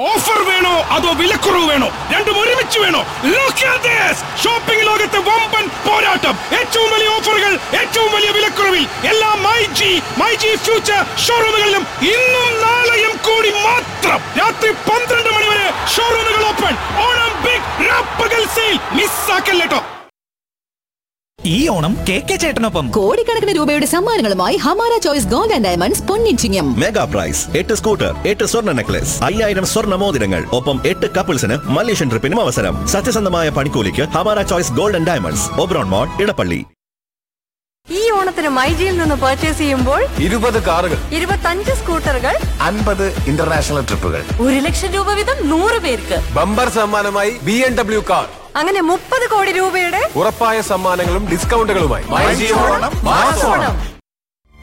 Offer വേണോ അതോ വിലക്കുറവ് വേണോ? രണ്ടും ഒരുമിച്ച് വേണോ? ഷോപ്പിംഗ് ലോകത്തെ വമ്പൻ പോരാട്ടം. ഏറ്റവും വലിയ ഓഫറുകൾ, ഏറ്റവും വലിയ വിലക്കുറവിൽ എല്ലാ മൈജി ഫ്യൂച്ചർ ഷോറൂമുകളിലും ഇന്നും നാളെയും കൂടി മാത്രം. രാത്രി 12 മണി വരെ ഷോറൂമുകൾ ഓപ്പൺ. Onam big റാപ്പകൽ sale മിസ്സാക്കല്ലേട്ടോ. ഈ ഓണം കെ ചേട്ടനൊപ്പം കോടിക്കണക്കിന് രൂപയുടെ സമ്മാനങ്ങളുമായി Hamara choice gold and diamonds പൊന്നിച്ചിങ്ങം. Mega price 8 scooter, 8 സ്വർണ്ണ നെക്ലസ്, 5000 സ്വർണ്ണ മോതിരങ്ങൾ, ഒപ്പം 8 കപ്പിൾസിന് മലേഷ്യൻ ട്രിപ്പിനും അവസരം. സത്യസന്ധമായ പണിക്കൂലിക്ക് Hamara choice gold and diamonds, Oberon മോൾ, ഇടപ്പള്ളി. ഈ ഓണത്തിന് മൈജിയിൽ നിന്ന് പർച്ചേസ് ചെയ്യുമ്പോൾ 20 കാറുകൾ, 25 സ്കൂട്ടറുകൾ, 50 ഇന്റർനാഷണൽ ട്രിപ്പുകൾ, 1 ലക്ഷം രൂപ വീതം 100 പേർക്ക്. ബമ്പർ സമ്മാനമായി BMW കാർ. അങ്ങനെ 30 കോടി രൂപയുടെ ഉറപ്പായ സമ്മാനങ്ങളും ഡിസ്കൗണ്ടുകളുമായി. ഓണം.